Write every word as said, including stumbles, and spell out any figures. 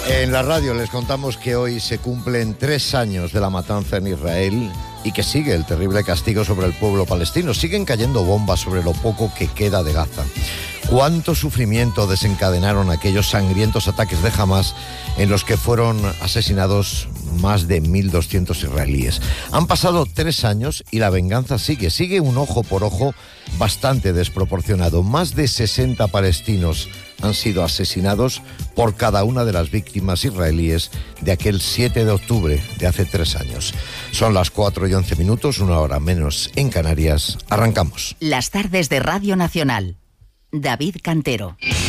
En la radio les contamos que hoy se cumplen tres años de la matanza en Israel y que sigue el terrible castigo sobre el pueblo palestino. Siguen cayendo bombas sobre lo poco que queda de Gaza. ¿Cuánto sufrimiento desencadenaron aquellos sangrientos ataques de Hamás en los que fueron asesinados más de mil doscientos israelíes? Han pasado tres años y la venganza sigue. Sigue un ojo por ojo bastante desproporcionado. Más de sesenta palestinos han sido asesinados por cada una de las víctimas israelíes de aquel siete de octubre de hace tres años. Son las cuatro y once minutos, una hora menos en Canarias. Arrancamos. Las tardes de Radio Nacional. David Cantero.